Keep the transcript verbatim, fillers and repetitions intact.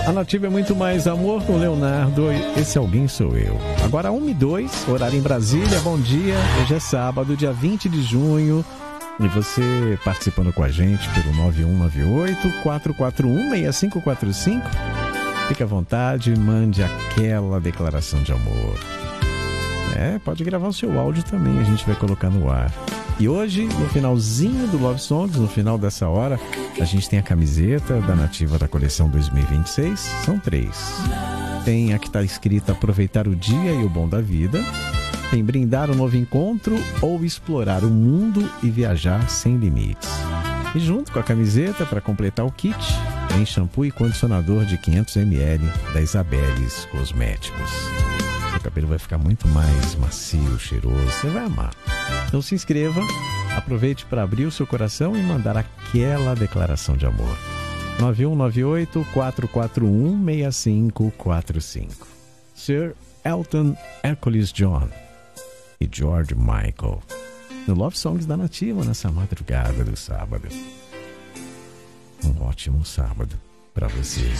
A Nativa é muito mais amor com Leonardo. Esse alguém sou eu. Agora uma e dois, horário em Brasília. Bom dia. Hoje é sábado, dia vinte de junho. E você participando com a gente pelo nove um nove oito, quatro quatro um, seis cinco quatro cinco. Fique à vontade, mande aquela declaração de amor. É, pode gravar o seu áudio também, a gente vai colocar no ar. E hoje, no finalzinho do Love Songs, no final dessa hora, a gente tem a camiseta da Nativa da coleção dois mil e vinte e seis. São três. Tem a que está escrita aproveitar o dia e o bom da vida. Tem brindar um novo encontro ou explorar o mundo e viajar sem limites. E junto com a camiseta, para completar o kit, tem shampoo e condicionador de quinhentos mililitros da Isabeles Cosméticos. O cabelo vai ficar muito mais macio, cheiroso, você vai amar. Então se inscreva, aproveite para abrir o seu coração e mandar aquela declaração de amor. nove um nove oito, quatro quatro um, seis cinco quatro cinco. Sir Elton Hercules John e George Michael no Love Songs da Nativa nessa madrugada do sábado. Um ótimo sábado para você.